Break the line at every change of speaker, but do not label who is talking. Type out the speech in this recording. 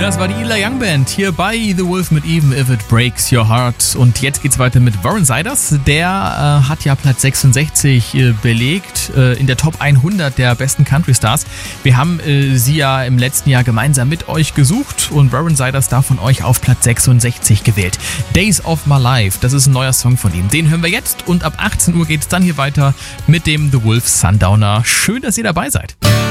Das war die Eli Young Band hier bei The Wolf mit Even If It Breaks Your Heart. Und jetzt geht's weiter mit Warren Ziders. Der hat ja Platz 66 belegt in der Top 100 der besten Country Stars. Wir haben sie ja im letzten Jahr gemeinsam mit euch gesucht und Warren Ziders da von euch auf Platz 66 gewählt. Days of My Life, das ist ein neuer Song von ihm. Den hören wir jetzt und ab 18 Uhr geht's dann hier weiter mit dem The Wolf Sundowner. Schön, dass ihr dabei seid.